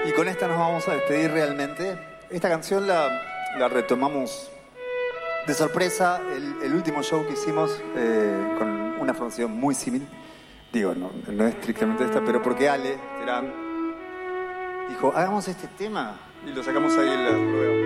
Y con esta nos vamos a despedir realmente. Esta canción la retomamos de sorpresa, el último show que hicimos con una formación muy similar. Digo, no es estrictamente esta, pero porque Ale Terán dijo, hagamos este tema y lo sacamos ahí en la prueba.